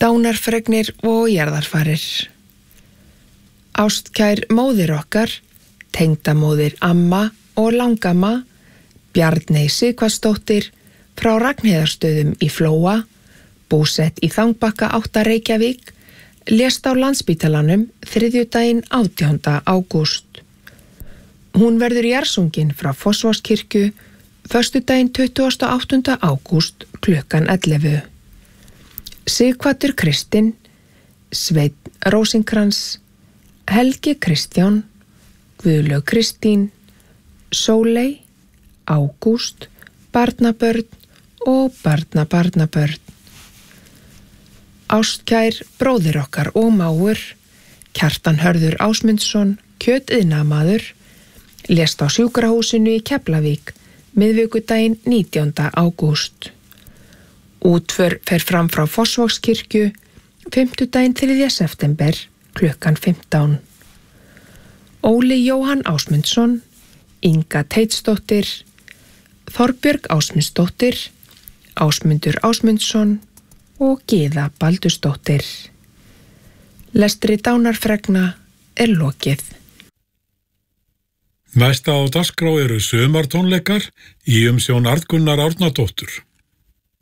Dánarfregnir og jarðarfarir. Ástkær móðir okkar, tengdamóðir amma og langamma, Bjarney Sighvatsdóttir frá Ragnheiðarstöðum í Flóa, búsett í Þangbakka 8 Reykjavík, lést á Landspítalanum þriðjudaginn 18. ágúst. Hún verður jarðsungin frá Fossvogskirkju föstudaginn 28. ágúst klukkan 11. Sighvatur Kristinn, Sveinn Rósinkrans, Helgi Kristján, Guðlaug Kristín, Sóley, Ágúst, barnabörn og barnabarnabörn. Ástkær bróðir okkar og mágur, Kjartan Hörður Ásmundsson, kjötiðnaðarmaður, lést á sjúkrahúsinu í Keflavík miðvikudaginn 19. ágúst. Útför fer fram frá Fossvogskirkju fimmtudaginn 3. september klukkan 15. Óli Jóhann Ásmundsson, Inga Teitsdóttir, Þorbjörg Ásmundsdóttir, Ásmundur Ásmundsson og Gyða Baldursdóttir. Lestri dánarfregna lokið. Næsta á dagskrá eru sumartónleikar í umsjón Arngunnar Árnadóttur.